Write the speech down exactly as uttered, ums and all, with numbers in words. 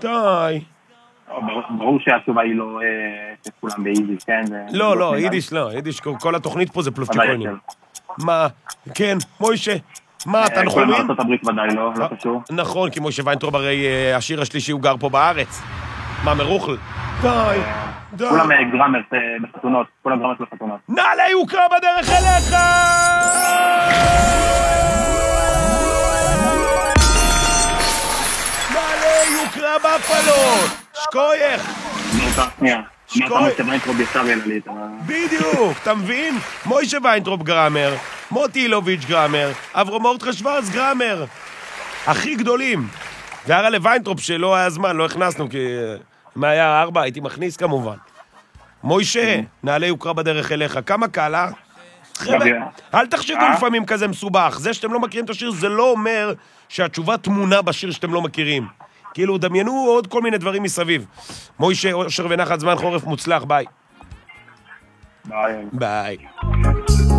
די. ברור שהתשובה היא לא שכולם ביידיש, כן? לא, לא, יידיש לא, יידיש, כל התוכנית פה זה פלוסטיקונים. מה? כן, מוישה, מה, תנחומים? כל מארצות הברית ודאי לא, לא קשור. נכון, כי מוישה ויינטרוב הרי השיר השלישי הוא גר פה בארץ. מה, מרוחל? די, די. כולם גרמרס בחתונות, כולם גרמרס בחתונות. נעלי יוקרה בדרך אליך! נעלי יוקרה בפלות! שקוייך! שנייה, מוישה ויינטרוב ישר אלה לי את ה... בדיוק, אתה מבין? מוישה ויינטרוב גרמר, מוטי אילוביץ' גרמר, אברום מורדכי שוורץ גרמר. הכי גדולים. והראה לוויינטרוב שלא היה זמן, לא הכנסנו, כי אם היה ארבע, הייתי מכניס כמובן. מוישה, נעלי יוקרה בדרך אליך. כמה קל, אה? חבר'ה, אל תחשבו לפעמים כזה מסובך. זה שאתם לא מכירים את השיר, זה לא אומר שהתשובה תמונה בשיר שאתם לא מכירים. כאילו, דמיינו עוד כל מיני דברים מסביב. מוישה, אושר ונחת זמן חורף מוצלח, ביי. ביי. ביי.